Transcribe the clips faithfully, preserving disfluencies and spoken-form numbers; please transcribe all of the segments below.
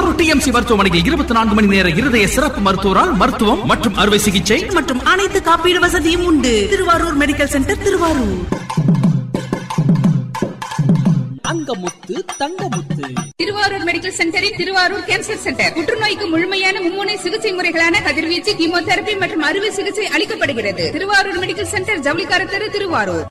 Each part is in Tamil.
திருவாரூர் டிஎம்சி மருத்துவமனையில் இருபத்தி நான்கு மணி நேர இருதய சிறப்பு மருத்துவரால் மருத்துவம் மற்றும் அறுவை சிகிச்சை மற்றும் அனைத்து காப்பீடு வசதியும் உண்டு. Thiruvarur medical centre, Thiruvarur. Thangamuthu Thangamuthu Thiruvarur medical சென்டரில் திருவாரூர் கேன்சர் சென்டர் புற்றுநோய்க்கு முழுமையான மும்முனை சிகிச்சை முறைகளான கதிர்வீச்சு, கீமோதெரபி மற்றும் அறுவை சிகிச்சை அளிக்கப்படுகிறது. திருவாரூர் மெடிக்கல் சென்டர், ஜவுளிக்கார தெரு, திருவாரூர்.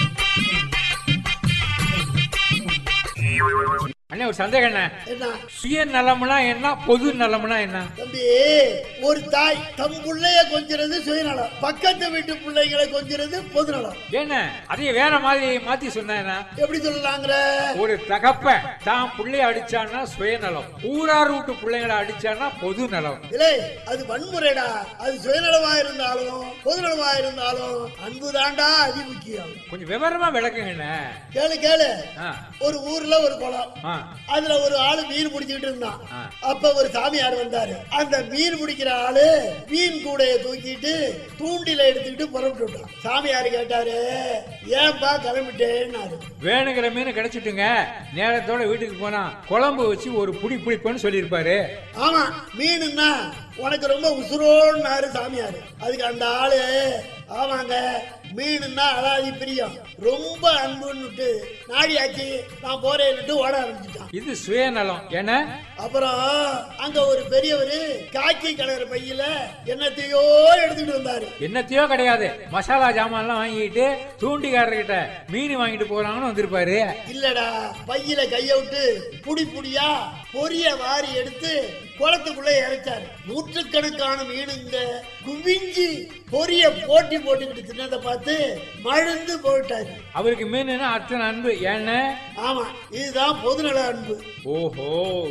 அண்ணே ஒரு சந்தேகம் என்ன, சுய நலம்னா என்ன, பொது நலம்னா என்ன? தம்பி, ஒரு தாய் தம் பிள்ளைய கொஞ்சிறது சுயநலம், பக்கத்து வீட்டு பிள்ளைகளை கொஞ்சிறது பொது நலம். என்ன அதைய வேற மாதிரி மாத்தி சொன்ன எப்படி சொல்லலாங்கிற? ஒரு தகப்பன் தான் பிள்ளைய அடிச்சான்னா சுயநலம், ஊரார் வீட்டு பிள்ளைங்களை அடிச்சான்னா பொது நலம். இல்லை, அது வன்முறைடா. அது சுயநலமா இருந்தாலும் பொது நலமா இருந்தாலும் அன்பு தாண்டா அதி முக்கியம். கொஞ்சம் விவரமா விளக்குங்க. கேளு கேளு. ஒரு ஊர்ல ஒரு குளம், அதுல ஒரு ஆளு மீன் பிடிச்சிட்டு இருந்தான். அப்ப ஒரு சாமியார் வந்தாரு. அந்த மீன் பிடிக்கிற ஆளு மீன் கூடைய தூக்கிட்டு தூண்டில எடுத்துக்கிட்டு புறப்பட்டு விட்டான். சாமியார் கேட்டாரு, ஏன்பா கிளம்பிட்டேன்னாரு. வேணுங்கிற மீன் கிடைச்சிட்டுங்க, நேரத்தோட வீட்டுக்கு போனா குழம்பு வச்சு ஒரு புடி புடிப்பேன்னு சொல்லியிருப்பாரு. ஆமா, மீனுன்னா உனக்கு ரொம்ப உசுரோன்னாரு சாமியாரு. அதுக்கு அந்த ஆளு, ஆமாங்க, மீனுன்னா அலாதி பிரியம், ரொம்ப அன்புன்னு நாடியாச்சு, நான் போறேன்னுட்டு ஓட ஆரம்பிச்சுட்டான். இது சுயநலம். என்ன? அப்புறம் அங்க ஒரு பெரியவரு காக்கி கலர் பையில என்னத்தையோ எடுத்துட்டு வந்தாரு. என்னத்தையோ கிடையாது, மசாலா ஜாமான் எல்லாம் வாங்கிட்டு தூண்டிக்காரர்கிட்ட மீன் வாங்கிட்டு போறாங்கன்னு வந்திருப்பாரு. இல்லடா, பையில கைய விட்டு புடி புடியா பொரிய வாரி எடுத்து குளத்துக்குள்ள இறைச்சாரு. நூற்றுக்கணக்கான மீனுங்க குவிஞ்சி பொரிய போட்டி போட்டுக்கிட்டு தின்னதை பார்த்து மழுந்து போயிட்டாரு. அவருக்கு மீனுன்னா அத்தனை அன்பு. ஏன்னு? ஆமா, இதுதான் பொதுநல அன்பு. ஓஹோ,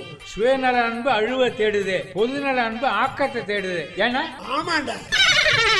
சுயநல அன்பு அழுவ தேடுது, பொதுநல அன்பு ஆக்கத்தை தேடுது. ஏன்னா? ஆமாண்டா.